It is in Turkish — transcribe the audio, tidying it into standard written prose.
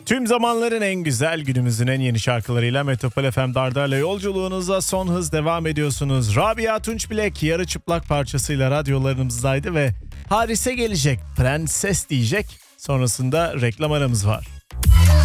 Tüm zamanların en güzel, günümüzün en yeni şarkılarıyla Metropol FM Dardar'la yolculuğunuza son hız devam ediyorsunuz. Rabia Tunçbilek yarı çıplak parçasıyla radyolarımızdaydı ve Harise gelecek, Prenses diyecek. Sonrasında reklam aramız var.